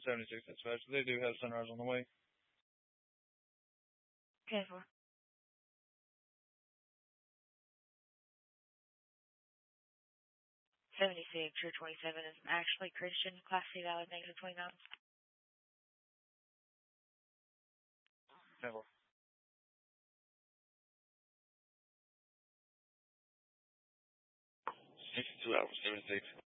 76 dispatch. They do have Sunrise on the way. Okay, for 76 or 27 is actually Christian, Class C valid -29. Never. 62 hours, 76.